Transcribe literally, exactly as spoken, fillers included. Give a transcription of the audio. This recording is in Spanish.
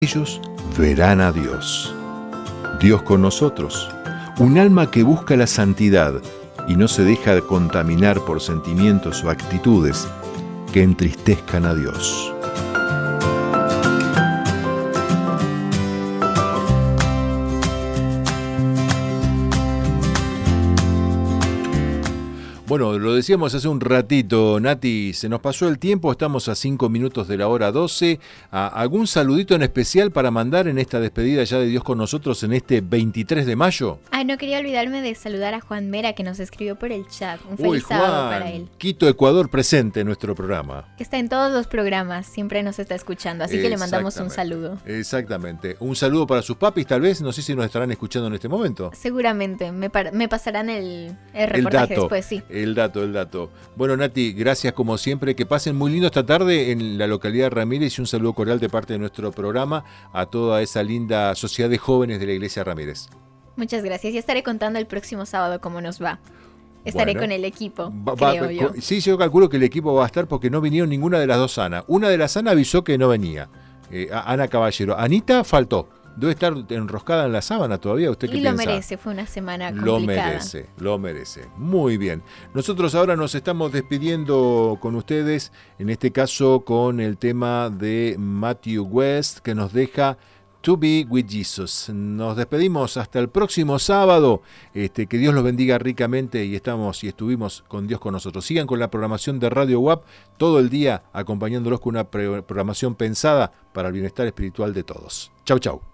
Ellos verán a Dios. Dios con nosotros, un alma que busca la santidad y no se deja contaminar por sentimientos o actitudes que entristezcan a Dios. Bueno, lo decíamos hace un ratito, Nati, se nos pasó el tiempo, estamos a cinco minutos de la hora doce. ¿Algún saludito en especial para mandar en esta despedida ya de Dios con nosotros en este veintitrés de mayo? Ay, no quería olvidarme de saludar a Juan Mera, que nos escribió por el chat. Un Uy, feliz sábado Juan, para él. Quito, Ecuador, presente en nuestro programa. Está en todos los programas, siempre nos está escuchando, así que le mandamos un saludo. Exactamente. Un saludo para sus papis, tal vez, no sé si nos estarán escuchando en este momento. Seguramente, me, par- me pasarán el, el reportaje el dato, después, sí. El dato, el dato. Bueno, Nati, gracias como siempre. Que pasen muy lindo esta tarde en la localidad de Ramírez y un saludo cordial de parte de nuestro programa a toda esa linda sociedad de jóvenes de la Iglesia Ramírez. Muchas gracias y estaré contando el próximo sábado cómo nos va. Estaré Bueno, con el equipo, va, creo va, yo. Sí, yo calculo que el equipo va a estar porque no vinieron ninguna de las dos Ana. Una de las Ana avisó que no venía, eh, Ana Caballero. Anita faltó. Debe estar enroscada en la sábana todavía. ¿Usted qué y lo piensa? merece, fue una semana complicada. Lo merece, lo merece. Muy bien. Nosotros ahora nos estamos despidiendo con ustedes, en este caso con el tema de Matthew West, que nos deja To Be With Jesus. Nos despedimos hasta el próximo sábado. Este, que Dios los bendiga ricamente y estamos y estuvimos con Dios con nosotros. Sigan con la programación de Radio U A P todo el día, acompañándolos con una pre- programación pensada para el bienestar espiritual de todos. Chau, chau.